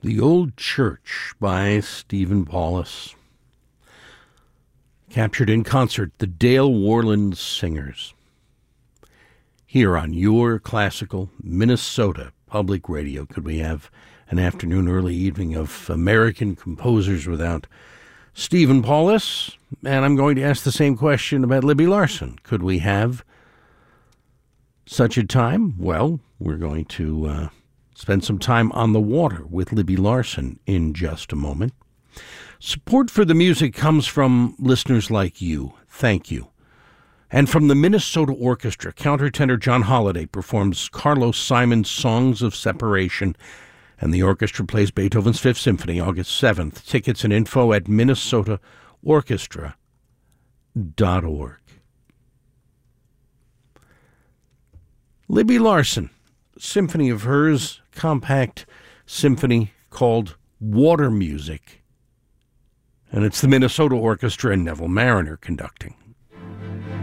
The Old Church by Stephen Paulus. Captured in concert, the Dale Worland Singers. Here on your classical Minnesota Public Radio. Could we have an afternoon, early evening of American composers without Stephen Paulus? And I'm going to ask the same question about Libby Larsen. Could we have such a time? Well, we're going to spend some time on the water with Libby Larsen in just a moment. Support for the music comes from listeners like you. Thank you. And from the Minnesota Orchestra, countertenor John Holliday performs Carlos Simon's Songs of Separation, and the orchestra plays Beethoven's Fifth Symphony August 7th. Tickets and info at minnesotaorchestra.org. Libby Larsen, symphony of hers, compact symphony called Water Music. And it's the Minnesota Orchestra and Neville Mariner conducting.